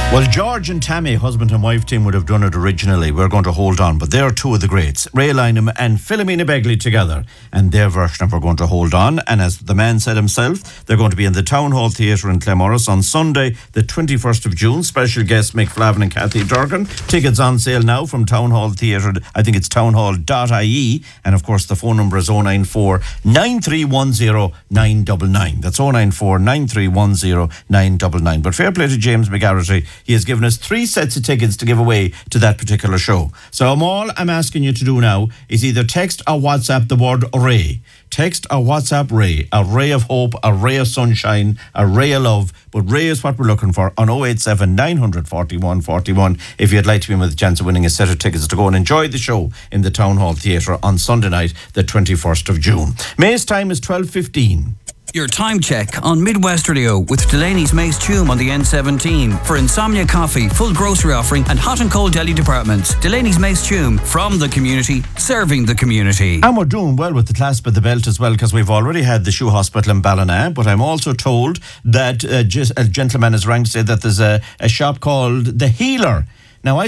Well, George and Tammy, husband and wife team, would have done it originally. We're going to hold on, but they're two of the greats, Ray Lynham and Philomena Begley together, and their version of We're Going to Hold On. And as the man said himself, they're going to be in the Town Hall Theatre in Claremorris on Sunday, the 21st of June. Special guests Mick Flavin and Kathy Durgan. Tickets on sale now from Town Hall Theatre. I think it's townhall.ie, and of course the phone number is 094 9310 999. That's 094 9310 999. But fair play to James McGarrity. He has given us 3 sets of tickets to give away to that particular show. So all I'm asking you to do now is either text or WhatsApp the word Ray. Text or WhatsApp Ray. A ray of hope, a ray of sunshine, a ray of love. But Ray is what we're looking for on 087 941 41 if you'd like to be in with a chance of winning a set of tickets to go and enjoy the show in the Town Hall Theatre on Sunday night, the 21st of June. May's time is 12:15. Your time check on Midwest Radio with Delaney's Mace Tume on the N17 for Insomnia Coffee, full grocery offering and hot and cold deli departments. Delaney's Mace Tume, from the community, serving the community. And we're doing well with the clasp of the belt as well, because we've already had the Shoe Hospital in Ballina, but I'm also told that a gentleman has rang to say that there's a shop called The Healer